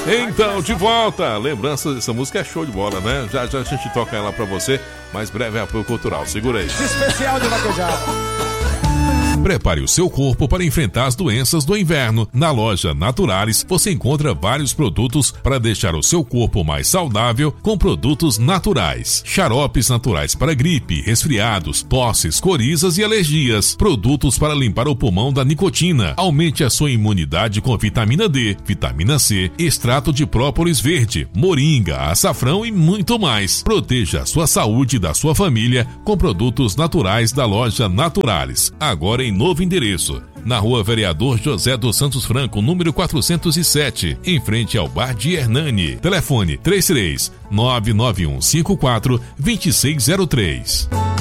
Então, de volta. Lembrança, essa música é show de bola, né? Já a gente toca ela pra você, mas breve apoio cultural. Segura aí. Especial de Vaquejada. Prepare o seu corpo para enfrentar as doenças do inverno. Na loja Naturalis, você encontra vários produtos para deixar o seu corpo mais saudável com produtos naturais. Xaropes naturais para gripe, resfriados, tosses, corizas e alergias. Produtos para limpar o pulmão da nicotina. Aumente a sua imunidade com vitamina D, vitamina C, extrato de própolis verde, moringa, açafrão e muito mais. Proteja a sua saúde e da sua família com produtos naturais da loja Naturalis. Agora em novo endereço, na Rua Vereador José dos Santos Franco, número 407, em frente ao Bar de Hernani. Telefone 33 99154 2603.